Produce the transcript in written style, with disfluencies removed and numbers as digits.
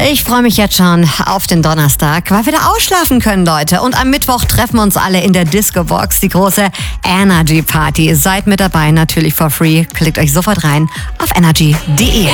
Ich freue mich jetzt schon auf den Donnerstag, weil wir da ausschlafen können, Leute. Und am Mittwoch treffen wir uns alle in der Disco-Box, die große Energy Party. Seid mit dabei, natürlich for free. Klickt euch sofort rein auf energy.de.